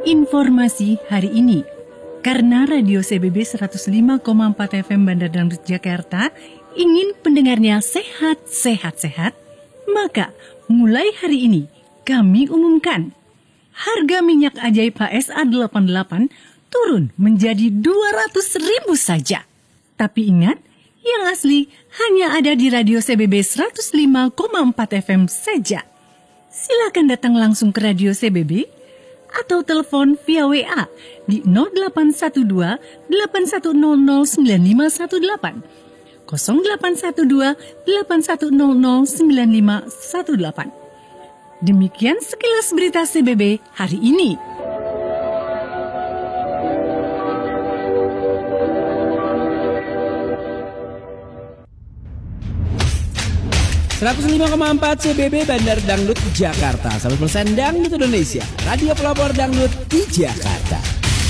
Informasi hari ini. Karena Radio CBB 105,4 FM Bandar Dangdut Jakarta ingin pendengarnya sehat, maka mulai hari ini kami umumkan harga minyak ajaib HSA 88 turun menjadi 200.000 saja. Tapi ingat, yang asli hanya ada di Radio CBB 105,4 FM saja. Silakan datang langsung ke Radio CBB atau telepon via WA di 0812 8100 9518 0812 8100 9518. Demikian sekilas berita CBB hari ini. 105,4 CBB Bandar Dangdut Jakarta. 100% Dangdut Indonesia. Radio pelopor dangdut di Jakarta.